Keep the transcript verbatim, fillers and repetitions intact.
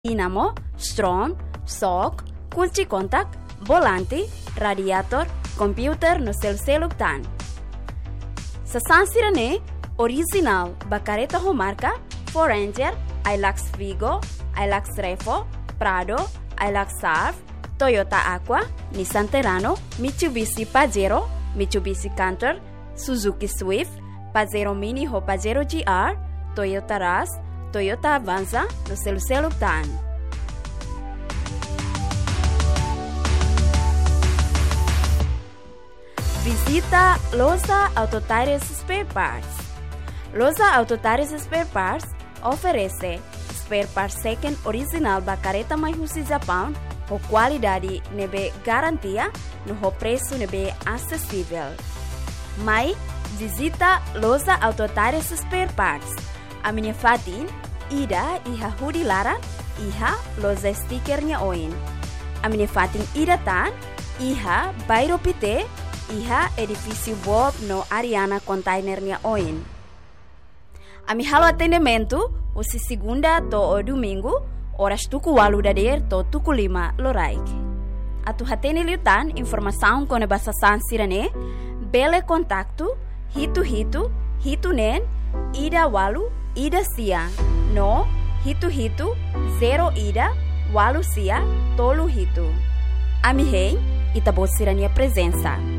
dinamo, strom, sok, kunci kontak, volante, radiator, computer no seu celultar. Sasansirane original bacareta Romarca, Foranger, Hilux Vigo, Hilux Revo, Prado, Hilux Surf, Toyota Aqua, Nissan Terrano, Mitsubishi Pajero, Mitsubishi Canter, Suzuki Swift, Pajero Mini ou Pajero G R, Toyota Rush, Toyota Avanza no seu celultar. Visita Loja Autotires Spare Parts. Loja Autotires Spare Parts oferece spare parts second original bacareta Maihusi Japão com qualidade nebe garantia no preço nebe acessível. Mas visita Loja Autotires Spare Parts. A minha fatin ida iha hudi lara iha loja stickernya oin. A minha fatin ida tan iha bairro pite iha edifício Bob no Ariana containernya oin. A mi halo atendimento usi segunda to o domingo horas tuku walu dader to tuku lima loraik. Atu hatene liutan informação com bahasa sansirane bele kontaktu hitu hitu hitu nen ida walu ida sia no hitu hitu zero ida walu sia tolu hitu. Ami rei itabosirania presença.